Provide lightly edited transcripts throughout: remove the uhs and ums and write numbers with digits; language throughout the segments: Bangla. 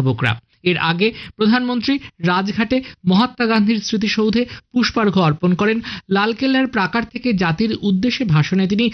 অভিভাবকরা। এর আগে প্রধানমন্ত্রী রাজঘাটে মহাত্মা গান্ধীর স্মৃতিসৌধে পুষ্পার্ঘ্য অর্পণ করেন। লালকেল্লার প্রাকার থেকে জাতির উদ্দেশ্যে ভাষণে তিনি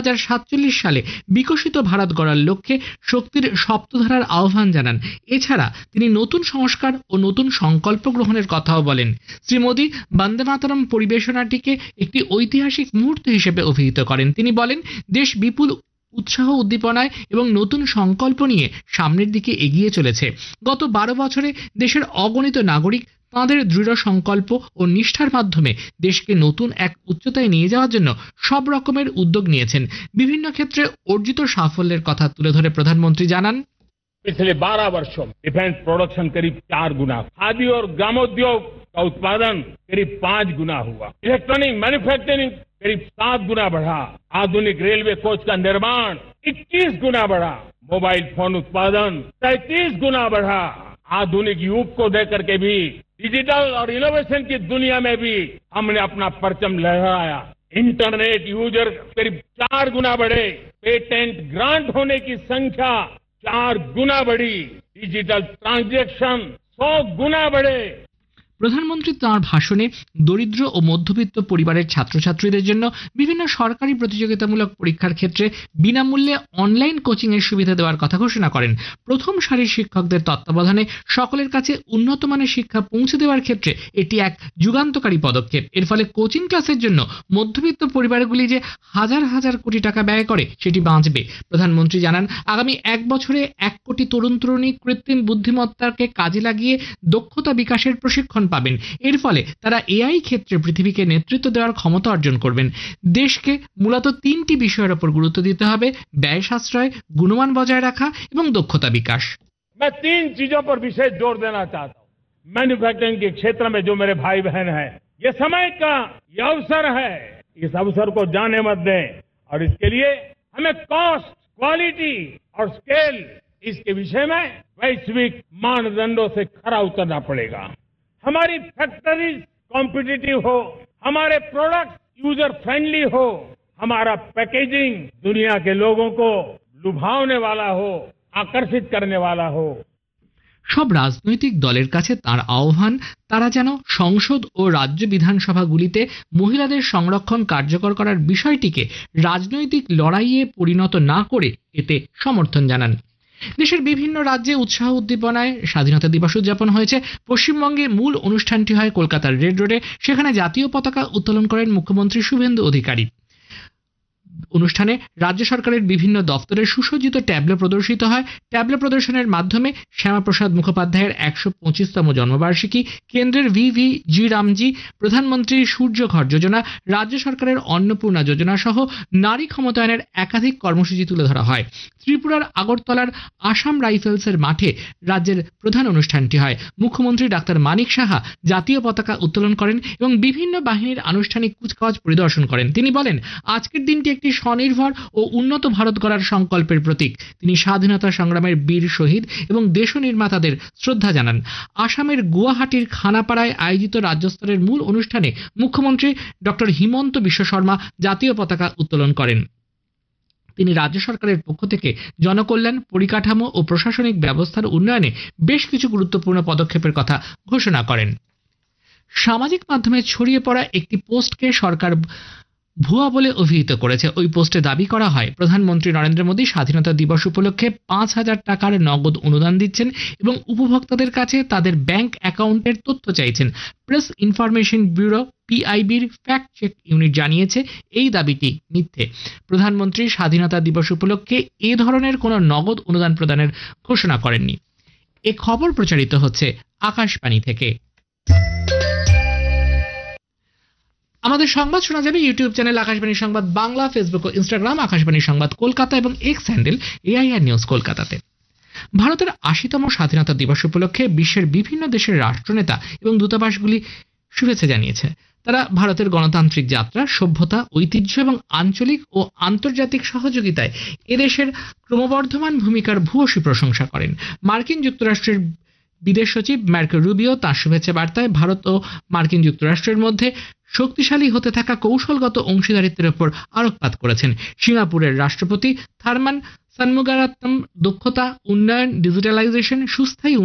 2047 সালে বিকশিত ভারত গড়ার লক্ষ্যে শক্তির সপ্তধারার আহ্বান জানান। এছাড়া তিনি নতুন সংস্কার ও নতুন সংকল্প গ্রহণের কথাও বলেন। শ্রী মোদী বন্দে মাতরম পরিবেশনাটিকে একটি ঐতিহাসিক মুহূর্ত হিসেবে অভিহিত করেন। তিনি বলেন, দেশ বিপুল উৎসাহ উদ্দীপনায় এবং নতুন সংকল্প নিয়ে সামনের দিকে এগিয়ে চলেছে। গত 12 বছরে দেশের অগণিত নাগরিক তাঁদের দৃঢ় সংকল্প ও নিষ্ঠার মাধ্যমে দেশকে নতুন এক উচ্চতায় নিয়ে যাওয়ার জন্য সব রকমের উদ্যোগ নিয়েছেন। বিভিন্ন ক্ষেত্রে অর্জিত সাফল্যের কথা তুলে ধরে প্রধানমন্ত্রী জানান, पिछले 12 वर्षों में डिफेंस प्रोडक्शन करीब 4 गुना, खादी और ग्रामोद्योग का उत्पादन करीब 5 गुना हुआ, इलेक्ट्रॉनिक मैन्युफैक्चरिंग करीब 7 गुना बढ़ा, आधुनिक रेलवे कोच का निर्माण 21 गुना बढ़ा, मोबाइल फोन उत्पादन 33 गुना बढ़ा। आधुनिक युग को देकर के भी डिजिटल और इनोवेशन की दुनिया में भी हमने अपना परचम लहराया। इंटरनेट यूजर करीब 4 गुना बढ़े, पेटेंट ग्रांट होने की संख्या 4 गुना बढ़ी, डिजिटल ट्रांजैक्शन 100 गुना बढ़े। প্রধানমন্ত্রী তাঁর ভাষণে দরিদ্র ও মধ্যবিত্ত পরিবারের ছাত্রছাত্রীদের জন্য বিভিন্ন সরকারি প্রতিযোগিতামূলক পরীক্ষার ক্ষেত্রে বিনামূল্যে অনলাইন কোচিং এর সুবিধা দেওয়ার কথা ঘোষণা করেন। প্রথম সারির শিক্ষকদের তত্ত্বাবধানে সকলের কাছে উন্নত মানের শিক্ষা পৌঁছে দেওয়ার ক্ষেত্রে এটি এক যুগান্তকারী পদক্ষেপ। এর ফলে কোচিং ক্লাসের জন্য মধ্যবিত্ত পরিবারগুলি যে হাজার হাজার কোটি টাকা ব্যয় করে সেটি বাঁচবে। প্রধানমন্ত্রী জানান, আগামী 1 বছরে 1 কোটি তরুণ তরুণী কৃত্রিম বুদ্ধিমত্তাকে কাজে লাগিয়ে দক্ষতা বিকাশের প্রশিক্ষণ পাবেন। এর ফলে তারা এআই ক্ষেত্রে পৃথিবীকে নেতৃত্ব দেওয়ার ক্ষমতা অর্জন করবেন। দেশকে মূলত 3টি বিষয়ের উপর গুরুত্ব দিতে হবে: ব্যয় সাশ্রয়, গুণমান বজায় রাখা এবং দক্ষতা বিকাশ। मैं 3 चीजों पर विशेष जोर देना चाहता हूं। मैन्युफैक्चरिंग के क्षेत्र में जो मेरे भाई बहन हैं, ये समय का ये अवसर है, इस अवसर को जाने मत दें और इसके लिए हमें कॉस्ट, क्वालिटी और स्केल इसके विषय में वैश्विक मानदंडों से खरा उतरना पड़ेगा। हमारी फैक्ट्रीज कॉम्पिटिटिव हो, हमारे प्रोडक्ट यूजर फ्रेंडली हो, हमारा पैकेजिंग दुनिया के लोगों को लुभाने वाला हो, आकर्षित करने वाला हो। সব রাজনৈতিক দলের কাছে তার আহ্বান, তারা যেন সংসদ ও রাজ্য বিধানসভাগুলিতে মহিলাদের সংরক্ষণ কার্যকর করার বিষয়টিকে রাজনৈতিক লড়াইয়ে পরিণত না করে এতে সমর্থন জানান। দেশের বিভিন্ন রাজ্যে উৎসাহ উদ্দীপনায় স্বাধীনতা দিবস উদযাপন হয়েছে। পশ্চিমবঙ্গে মূল অনুষ্ঠানটি হয় কলকাতার রেড রোডে। সেখানে জাতীয় পতাকা উত্তোলন করেন মুখ্যমন্ত্রী শুভেন্দু অধিকারী। অনুষ্ঠানে রাজ্য সরকারের বিভিন্ন দপ্তরের সুসজ্জিত ট্যাবলো প্রদর্শিত হয়। ট্যাবলো প্রদর্শনের মাধ্যমে শ্যামাপ্রসাদ মুখোপাধ্যায়ের 125তম জন্মবার্ষিকী, কেন্দ্রের VVG রামজি, প্রধানমন্ত্রীর সূর্য ঘর যোজনা, রাজ্য সরকারের অন্নপূর্ণা যোজনা সহ নারী ক্ষমতায়নের একাধিক কর্মসূচি তুলে ধরা হয়। ত্রিপুরার আগরতলার আসাম রাইফেলসের মাঠে রাজ্যের প্রধান অনুষ্ঠানটি হয়। মুখ্যমন্ত্রী ডাক্তার মানিক সাহা জাতীয় পতাকা উত্তোলন করেন এবং বিভিন্ন বাহিনীর আনুষ্ঠানিক কুচকাওয়াজ পরিদর্শন করেন। তিনি বলেন, আজকের দিনটি একটি স্বনির্ভর ও উন্নত ভারত গড়ার সংকল্পের প্রতীক। তিনি স্বাধীনতা সংগ্রামের বীর শহীদ এবং দেশ নির্মাতাদের শ্রদ্ধা জানান। আসামের গুয়াহাটির খানাপাড়ায় আয়োজিত রাজ্যস্তরের মূল অনুষ্ঠানে মুখ্যমন্ত্রী ডক্টর হিমন্ত বিশ্ব শর্মা জাতীয় পতাকা উত্তোলন করেন। তিনি রাজ্য সরকারের পক্ষ থেকে জনকল্যাণ, পরিকাঠামো ও প্রশাসনিক ব্যবস্থার উন্নয়নে বেশ কিছু গুরুত্বপূর্ণ পদক্ষেপের কথা ঘোষণা করেন। সামাজিক মাধ্যমে ছড়িয়ে পড়া একটি পোস্টকে সরকার ভুয়া বলে অভিহিত করেছে। ওই পোস্টে দাবি করা হয়, প্রধানমন্ত্রী নরেন্দ্র মোদী স্বাধীনতা দিবস উপলক্ষে 5,000 টাকার নগদ অনুদান দিচ্ছেন এবং উপভোক্তাদের কাছে তাদের ব্যাংক অ্যাকাউন্টের তথ্য চাইছেন। Press information bureau PIBর fact check unit জানিয়েছে এই দাবিটি মিথ্যে। প্রধানমন্ত্রী স্বাধীনতা দিবস উপলক্ষে এ ধরনের কোনো নগদ অনুদান প্রদানের ঘোষণা করেননি। এ খবর প্রচারিত হচ্ছে আকাশবাণী থেকে। আমাদের সংবাদ শোনা যাবে ইউটিউব চ্যানেল আকাশবাণী সংবাদ বাংলা, ফেসবুক ও ইনস্টাগ্রাম আকাশবাণী সংবাদ কলকাতা এবং এক্স হ্যান্ডেল AIR নিউজ কলকাতাতে। ভারতের 80তম স্বাধীনতা দিবস উপলক্ষে বিশ্বের বিভিন্ন দেশের রাষ্ট্রনেতা এবং দূতাবাসগুলি শুভেচ্ছা জানিয়েছে। তারা ভারতের গণতান্ত্রিক যাত্রা, সভ্যতা, ঐতিহ্য এবং আঞ্চলিক ও আন্তর্জাতিক সহযোগিতায় এদেশের ক্রমবর্ধমান ভূমিকার ভূয়সী প্রশংসা করেন। মার্কিন যুক্তরাষ্ট্রের বিদেশ সচিব মার্কো রুবিও তাঁর শুভেচ্ছা বার্তায় ভারত ও মার্কিন যুক্তরাষ্ট্রের মধ্যে শক্তিশালী হতে থাকা কৌশলগত অংশীদারিত্বের উপর আলোকপাত করেছেন। সিঙ্গাপুরের রাষ্ট্রপতি থারমান সানমুগারাত্নম দক্ষতা উন্নয়ন, ডিজিটালাইজেশন, সুস্থায়ী